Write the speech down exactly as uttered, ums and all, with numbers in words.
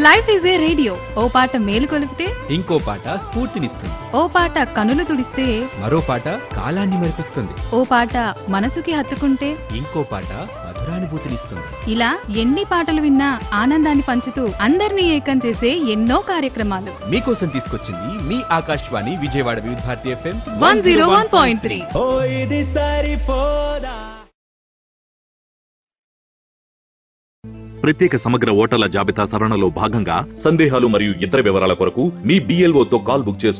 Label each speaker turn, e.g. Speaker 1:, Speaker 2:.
Speaker 1: Life is a radio ఓ పాట మేలు కొలిపితే
Speaker 2: ఇంకో పాట స్ఫూర్తినిస్తుంది.
Speaker 1: ఓ పాట కనులు తుడిస్తే
Speaker 2: మరో పాట కాలాన్ని మరిపిస్తుంది.
Speaker 1: ఓ పాట మనసుకి హత్తుకుంటే
Speaker 2: ఇంకో పాట మధురానుభూతినిస్తుంది.
Speaker 1: ఇలా ఎన్ని పాటలు విన్నా ఆనందాన్ని పంచుతూ అందరినీ ఏకం చేసే ఎన్నో కార్యక్రమాలు
Speaker 2: మీకోసం తీసుకొచ్చింది మీ ఆకాశవాణి విజయవాడ వివిధ Bharati FM
Speaker 1: one zero one point three.
Speaker 2: ఓ ఇది సరిపోదా.
Speaker 3: ప్రత్యేక సమగ్ర ఓటర్ల జాబితా సవరణలో భాగంగా సందేహాలు మరియు ఇతర వివరాల కొరకు మీ బి ఎల్ ఓ తో కాల్ బుక్ చేసుకోండి.